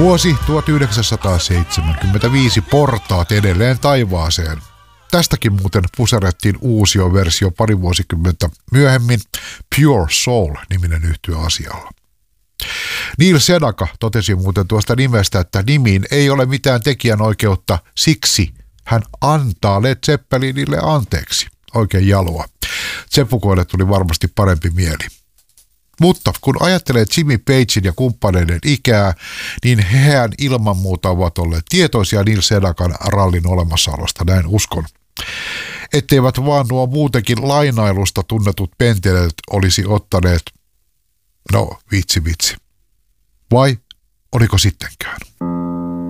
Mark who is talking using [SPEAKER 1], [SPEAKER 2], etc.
[SPEAKER 1] Vuosi 1975, portaat edelleen taivaaseen. Tästäkin muuten puserettiin uusioversio pari vuosikymmentä myöhemmin, Pure Soul-niminen yhtye asialla. Neil Sedaka totesi muuten tuosta nimestä, että nimiin ei ole mitään tekijänoikeutta, siksi hän antaa Led Zeppelinille anteeksi. Oikein jalua. Seppukoille tuli varmasti parempi mieli. Mutta kun ajattelee Jimmy Pagein ja kumppaneiden ikää, niin hehän ilman muuta ovat olleet tietoisia Neil Sedakan rallin olemassaolosta, näin uskon. Etteivät vaan nuo muutenkin lainailusta tunnetut penteleet olisi ottaneet, no vitsi. Vai oliko sittenkään?